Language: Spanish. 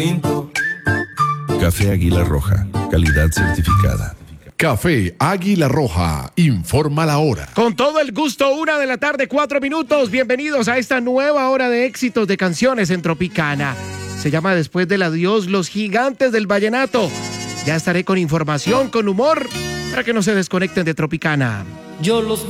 Café Águila Roja, calidad certificada. Café Águila Roja, informa la hora. Con todo el gusto, 1:04 p.m. Bienvenidos a esta nueva hora de éxitos de canciones en Tropicana. Se llama Después del Adiós, los gigantes del vallenato. Ya estaré con información, con humor, para que no se desconecten de Tropicana. Yo los